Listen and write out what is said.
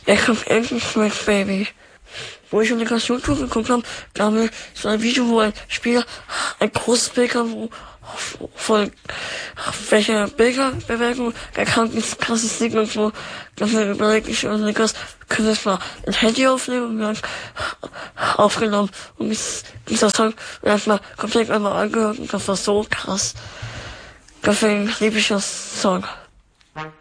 Ich hab endlich Smack Baby. Wo ich in der YouTube geguckt habe, gab es so ein Video, wo ein Spieler ein großes Beker, von welcher Bilderbewertung der krasses Ding und so, dass er überlegt, ich könnte das mal ein Handy aufnehmen und dann aufgenommen und dieser Song erstmal komplett einmal angehört und das war so krass. Deswegen liebe ich das Song.